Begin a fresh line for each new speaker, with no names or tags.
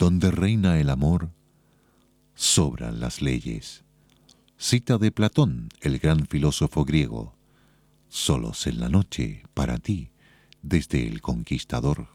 Donde reina el amor, sobran las leyes. Cita de Platón, el gran filósofo griego. Solos en la noche, para ti, desde El Conquistador.